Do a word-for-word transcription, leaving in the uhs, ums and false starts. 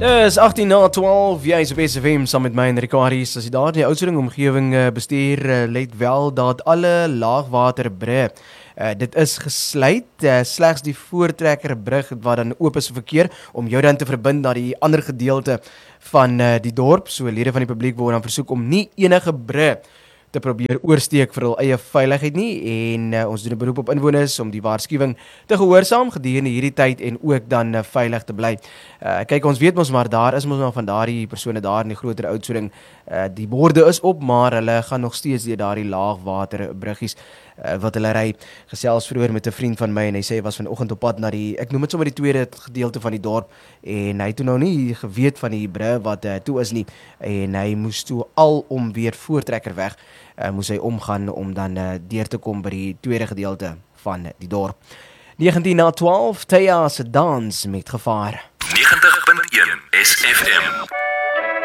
Dis agtien na twaalf, jy is op S F M saam met my en Rikaris. As jy daar in die Oudtshoorn omgewing uh, bestuur, uh, let wel dat alle laagwaterbrûe, uh, dit is gesluit, uh, slegs die voortrekkerbrug wat dan oop is vir verkeer, om jou dan te verbind na die ander gedeelte van uh, die dorp. So lede van die publiek word dan versoek om nie enige brûe te probeer oorsteek vir hul eie veiligheid nie, en uh, ons doen 'n beroep op inwoners om die waarskuwing te gehoorsaam gedurende hierdie tyd en ook dan uh, veilig te bly. Uh, kyk, ons weet mos maar daar is mos maar van daardie persone daar in die groter Oudtshoorn, uh, die borde is op, maar hulle gaan nog steeds deur daardie laagwaterbruggies uh, wat hulle ry. Gesels vroeër met 'n vriend van my en hy sê hy was vanoggend op pad na die, ek noem dit sommer die tweede gedeelte van die dorp, en hy het toe nou nie geweet van die brûe wat uh, toe is nie, en hy moes toe al om weer voortrekker weg, Uh, moes hy omgaan om dan uh, deur te kom by die tweede gedeelte van die dorp. negentien na twaalf, Thea se dans met gevaar. negentig punt een S F M